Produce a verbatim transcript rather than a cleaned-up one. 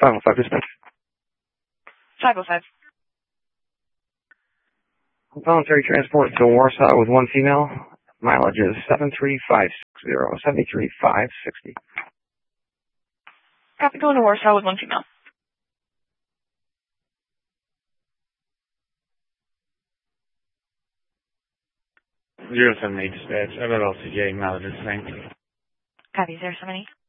five oh five dispatch. five oh five. Voluntary transport to Warsaw with one female. Mileage is seven three five six zero, seven three five sixty. Copy, going to Warsaw with one female. zero seven eight dispatch. I've got L C J mileage is same. Copy, zero seven eight.